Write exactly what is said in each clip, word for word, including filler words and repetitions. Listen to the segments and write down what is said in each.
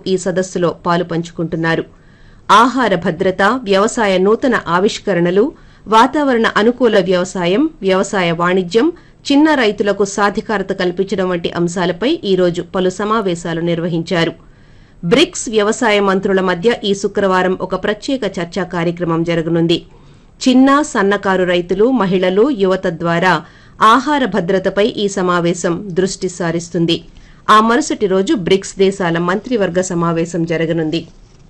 ఈ సదస్సులో పాలుపంచుకుంటున్నారు. ఆహార భద్రత, వ్యవసాయ నూతన ఆవిష్కరణలు, వాతావరణ అనుకూల వ్యవసాయం, వ్యవసాయ వాణిజ్యం, చిన్న రైతులకు సాధికారత కల్పించడం వంటి అంశాలపై ఈ రోజు పలు సమావేశాలు నిర్వహించారు. బ్రిక్స్ వ్యవసాయ మంత్రుల మధ్య ఈ శుక్రవారం ఒక ప్రత్యేక చర్చా కార్యక్రమం జరగనుంది. చిన్న, సన్నకారు రైతులు, మహిళలు, యువత ద్వారా ఆహార భద్రతపై ఈ సమావేశం దృష్టి సారిస్తుంది. ఆ మరుసటి రోజు బ్రిక్స్ దేశాల మంత్రివర్గ సమావేశం జరగనుంది.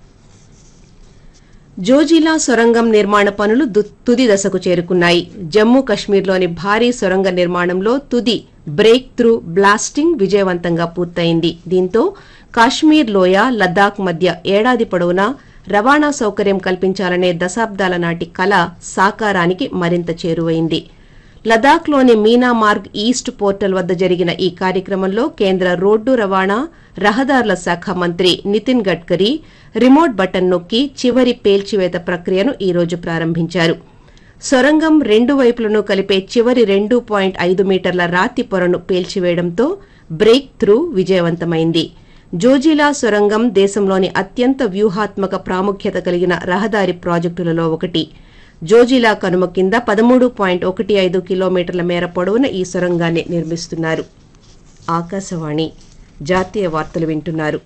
జోజిలా సొరంగం నిర్మాణ పనులు తుది దశకు చేరుకున్నాయి. జమ్మూ కశ్మీర్లోని భారీ సొరంగ నిర్మాణంలో తుది బ్రేక్ త్రూ బ్లాస్టింగ్ విజయవంతంగా పూర్తయింది. దీంతో కాశ్మీర్ లోయ, లద్దాఖ్ మధ్య ఏడాది పొడవునా రవాణా సౌకర్యం కల్పించాలనే దశాబ్దాల నాటి కల సాకారానికి మరింత చేరువైంది. లదాఖ్లోని మీనామార్గ్ ఈస్ట్ పోర్టల్ వద్ద జరిగిన ఈ కార్యక్రమంలో కేంద్ర రోడ్డు రవాణా, రహదారుల శాఖ మంత్రి నితిన్ గడ్కరీ రిమోట్ బటన్ నొక్కి చివరి పేల్చివేత ప్రక్రియను ఈ రోజు ప్రారంభించారు. సొరంగం రెండు వైపులను కలిపే చివరి రెండు పాయింట్ ఐదు మీటర్ల రాతి పొరను పేల్చివేయడంతో బ్రేక్ త్రూ విజయవంతమైంది. జోజిలా సొరంగం దేశంలోని అత్యంత వ్యూహాత్మక ప్రాముఖ్యత కలిగిన రహదారి ప్రాజెక్టులలో ఒకటి. జోజిలా కనుమ కింద పదమూడు పాయింట్ ఒకటి ఐదు కిలోమీటర్ల మేర పొడవున ఈ సొరంగాన్ని నిర్మిస్తున్నారు. ఆకాశవాణి జాతీయ వార్తలు వింటున్నారు.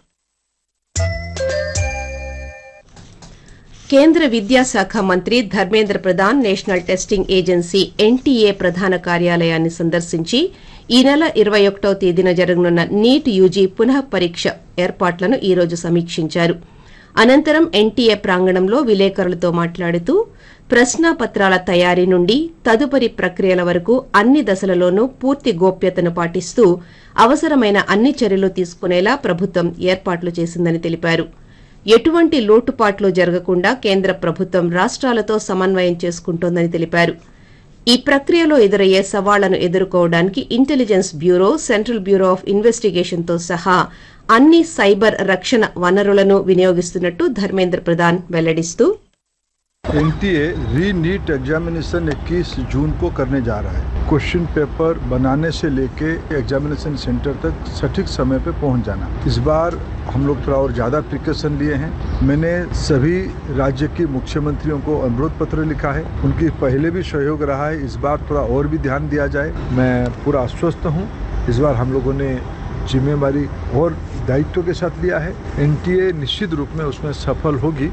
కేంద్ర విద్యాశాఖ మంత్రి Dharmendra Pradhan national testing agency NTA ప్రధాన కార్యాలయాన్ని సందర్శించి ఈ నెల ఇరవై ఒకటవ తేదీన జరగనున్న నీట్ యూజీ పునః పరీక్ష ఏర్పాట్లను ఈ రోజు సమీక్షించారు. అనంతరం ఎన్టీఏ ప్రాంగణంలో విలేకరులతో మాట్లాడుతూ ప్రశ్నాపత్రాల తయారీ నుండి తదుపరి ప్రక్రియల వరకు అన్ని దశలలోనూ పూర్తి గోప్యతను పాటిస్తూ అవసరమైన అన్ని చర్యలు తీసుకునేలా ప్రభుత్వం ఏర్పాట్లు చేసిందని తెలిపారు. ఎటువంటి లోటుపాట్లు జరగకుండా కేంద్ర ప్రభుత్వం రాష్ట్రాలతో సమన్వయం చేసుకుంటోందని తెలిపారు. ఈ ప్రక్రియలో ఎదురయ్యే సవాళ్లను ఎదుర్కోవడానికి intelligence bureau, central bureau of ఇన్వెస్టిగేషన్తో సహా అన్ని సైబర్ రక్షణ వనరులను వినియోగిస్తున్నట్టు ధర్మేంద్ర ప్రధాన్ వెల్లడిస్తూ एनटीए री नीट एग्जामिनेशन इक्कीस जून को करने जा रहा है. क्वेश्चन पेपर बनाने से लेके एग्जामिनेशन सेंटर तक सटीक समय पे पहुंच जाना. इस बार हम लोग थोड़ा और ज़्यादा प्रिकॉशन लिए हैं. मैंने सभी राज्य के मुख्यमंत्रियों को अनुरोध पत्र लिखा है. उनकी पहले भी सहयोग रहा है. इस बार थोड़ा और भी ध्यान दिया जाए. मैं पूरा आश्वस्त हूँ. इस बार हम लोगों ने जिम्मेवारी और दायित्व के साथ लिया है. एनटीए निश्चित रूप में उसमें सफल होगी.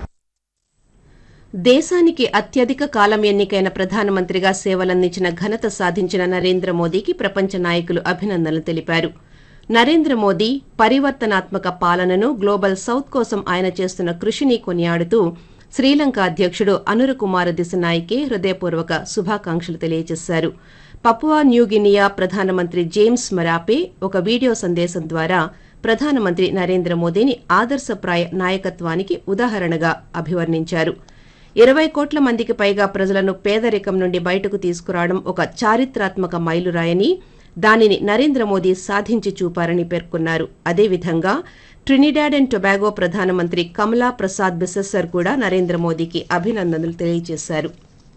దేశానికి అత్యధిక కాలం ఎన్నికైన ప్రధానమంత్రిగా సేవలందించిన ఘనత సాధించిన నరేంద్ర మోదీకి ప్రపంచ నాయకులు అభినందనలు తెలిపారు. నరేంద్ర మోదీ పరివర్తనాత్మక పాలనను, గ్లోబల్ సౌత్ కోసం ఆయన చేస్తున్న కృషిని కొనియాడుతూ శ్రీలంక అధ్యకుడు అనురకుమార దిశనాయకే హృదయపూర్వక శుభాకాంక్షలు తెలియజేశారు. పపువా న్యూగినియా ప్రధానమంత్రి జేమ్స్ మరాపే ఒక వీడియో సందేశం ద్వారా ప్రధానమంత్రి నరేంద్ర మోదీని ఆదర్శప్రాయ నాయకత్వానికి ఉదాహరణగా అభివర్ణించారు. ఇరవై కోట్ల మందికి పైగా ప్రజలను పేదరికం నుండి బయటకు తీసుకురావడం ఒక చారిత్రాత్మక మైలురాయని, దానిని నరేంద్ర మోదీ సాధించి చూపారని పేర్కొన్నారు. అదేవిధంగా ట్రినిడాడ్ అండ్ టొబాగో ప్రధానమంత్రి కమలా ప్రసాద్ బిసెస్సర్ కూడా నరేంద్ర మోదీకి అభినందనలు తెలియజేశారు.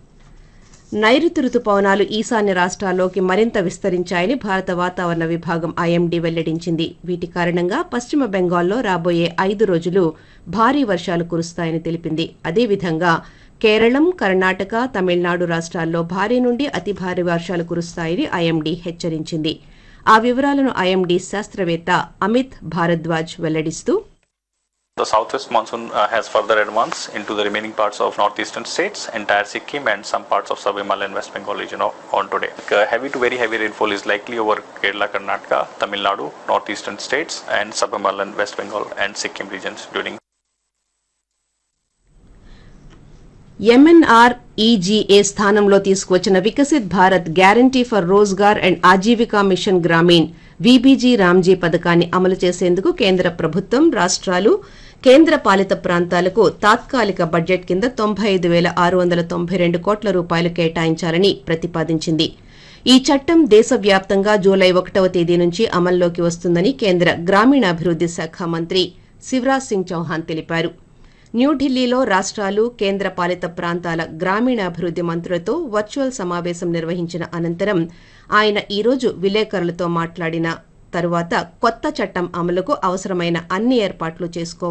నైరుతి రుతుపవనాలు ఈశాన్య రాష్ట్రాల్లోకి మరింత విస్తరించాయని భారత వాతావరణ విభాగం ఐఎండీ వెల్లడించింది. వీటి కారణంగా పశ్చిమ బెంగాల్లో రాబోయే ఐదు రోజులు భారీ వర్షాలు కురుస్తాయని తెలిపింది. అదేవిధంగా కేరళం, కర్ణాటక, తమిళనాడు రాష్ట్రాల్లో భారీ నుండి అతి భారీ వర్షాలు కురుస్తాయని ఐఎండీ హెచ్చరించింది. ఆ వివరాలను ఐఎండీ శాస్త్రవేత్త Amit Bharadwaj వెల్లడిస్తూ The southwest monsoon uh, has further advanced into the remaining parts of northeastern states, entire Sikkim and some parts of sub-Himalayan and West Bengal region on today. Uh, heavy to very heavy rainfall is likely over Kerala, Karnataka, Tamil Nadu, northeastern states and sub-Himalayan, West Bengal and Sikkim regions during MNREGA స్థానంలో తీసుకువచ్చిన Viksit Bharat guarantee for Rozgar and Aajeevika machine Grameen VBG Ramji పథకాన్ని అమలు చేసేందుకు కేంద్ర ప్రభుత్వం, రాష్ట్రాలు, కేంద్ర పాలిత ప్రాంతాలకు తాత్కాలిక బడ్జెట్ కింద తొంభై ఐదు వేల ఆరు వందల తొంభై రెండు కోట్ల రూపాయలు కేటాయించాలని ప్రతిపాదించింది. ఈ చట్టం దేశవ్యాప్తంగా జూలై ఒకటవ తేదీ నుంచి అమల్లోకి వస్తుందని కేంద్ర గ్రామీణాభివృద్ది శాఖ మంత్రి శివరాజ్ సింగ్ చౌహాన్ తెలిపారు. న్యూఢిల్లీలో రాష్ట్రాలు, కేంద్ర పాలిత ప్రాంతాల గ్రామీణాభివృద్ది మంత్రులతో వర్చువల్ సమావేశం నిర్వహించిన అనంతరం ఆయన ఈ రోజు విలేకరులతో మాట్లాడిన తరువాత కొత్త చట్టం అమలుకు అవసరమైన అన్ని ఏర్పాట్లు చేసుకోవాలని